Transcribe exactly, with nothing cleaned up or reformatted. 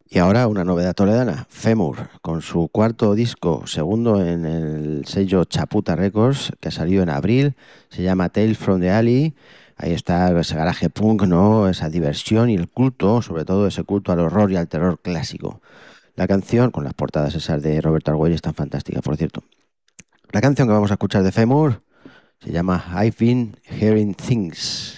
Y ahora una novedad toledana, Fémur, con su cuarto disco, segundo en el sello Chaputa Records, que ha salido en abril, se llama Tales from the Alley. Ahí está ese garaje punk, ¿no? Esa diversión y el culto, sobre todo ese culto al horror y al terror clásico. La canción, con las portadas esas de Robert Argüelles, tan fantástica, por cierto. La canción que vamos a escuchar de Fémur se llama I've Been Hearing Things.